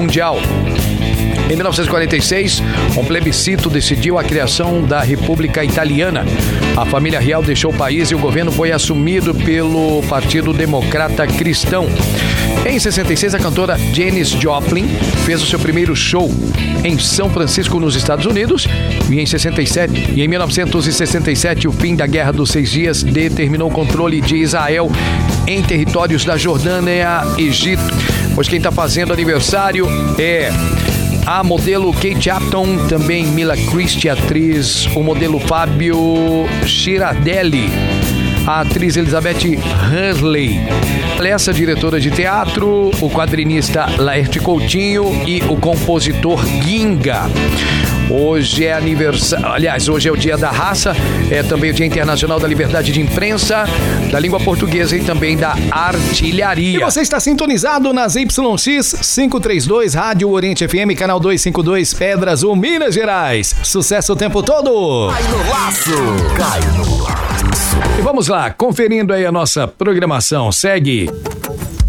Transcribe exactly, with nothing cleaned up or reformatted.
Mundial. Em mil novecentos e quarenta e seis, um plebiscito decidiu a criação da República Italiana. A família real deixou o país e o governo foi assumido pelo Partido Democrata Cristão. Em sessenta e seis, a cantora Janis Joplin fez o seu primeiro show em São Francisco, nos Estados Unidos. E em, sessenta e sete, e em mil novecentos e sessenta e sete, o fim da Guerra dos Seis Dias determinou o controle de Israel em territórios da Jordânia e Egito. Pois quem está fazendo aniversário é a modelo Kate Upton, também Mila Christie, atriz, o modelo Fábio Girardelli, a atriz Elizabeth Hurley, essa diretora de teatro, o quadrinista Laerte Coutinho e o compositor Ginga. Hoje é aniversário, aliás, hoje é o Dia da Raça, é também o Dia Internacional da Liberdade de Imprensa, da Língua Portuguesa e também da Artilharia. E você está sintonizado nas Y X quinhentos e trinta e dois, Rádio Oriente F M, canal duzentos e cinquenta e dois, Pedra Azul, Minas Gerais. Sucesso o tempo todo! Cai no laço! Cai no laço! E vamos lá, conferindo aí a nossa programação. Segue